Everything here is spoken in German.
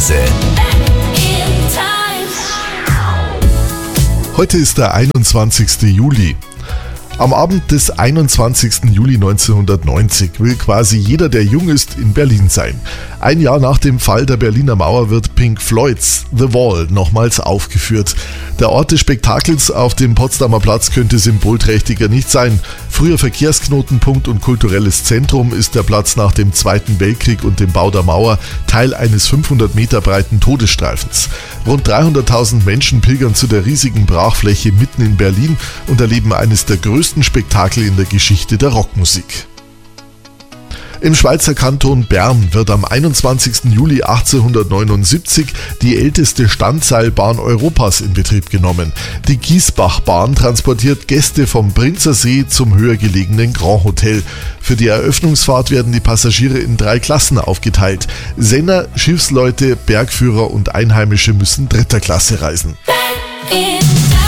Reise. Heute ist der 21. Juli. Am Abend des 21. Juli 1990 will quasi jeder, der jung ist, in Berlin sein. Ein Jahr nach dem Fall der Berliner Mauer wird Pink Floyds The Wall nochmals aufgeführt. Der Ort des Spektakels auf dem Potsdamer Platz könnte symbolträchtiger nicht sein. Früher Verkehrsknotenpunkt und kulturelles Zentrum ist der Platz nach dem Zweiten Weltkrieg und dem Bau der Mauer Teil eines 500 Meter breiten Todesstreifens. Rund 300.000 Menschen pilgern zu der riesigen Brachfläche mitten in Berlin und erleben eines der größten Spektakel in der Geschichte der Rockmusik. Im Schweizer Kanton Bern wird am 21. Juli 1879 die älteste Standseilbahn Europas in Betrieb genommen. Die Giesbachbahn transportiert Gäste vom Prinzersee zum höher gelegenen Grand Hotel. Für die Eröffnungsfahrt werden die Passagiere in 3 Klassen aufgeteilt. Senner, Schiffsleute, Bergführer und Einheimische müssen 3. Klasse reisen.